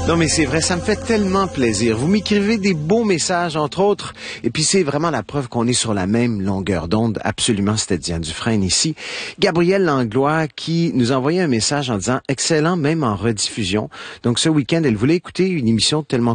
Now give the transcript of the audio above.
Non, mais c'est vrai, ça me fait tellement plaisir. Vous m'écrivez des beaux messages, entre autres, et puis c'est vraiment la preuve qu'on est sur la même longueur d'onde. Absolument, c'était Diane Dufresne ici. Gabrielle Langlois qui nous a envoyé un message en disant « Excellent, même en rediffusion ». Donc ce week-end, elle voulait écouter une émission tellement